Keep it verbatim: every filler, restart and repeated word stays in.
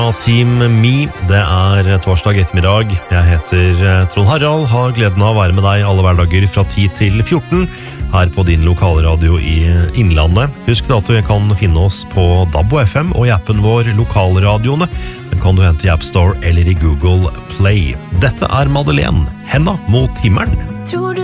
Team Me, det er torsdag ettermiddag. Jeg heter Trond Harald, har gleden av å være med deg alle hverdager fra ti til fjorten her på din lokalradio i Innlandet. Husk at du kan finne oss på D A B og F M og i appen vår Lokalradioene. Den kan du hente i App Store eller i Google Play. Dette er Madeleine, Henda mot himmelen. Tror du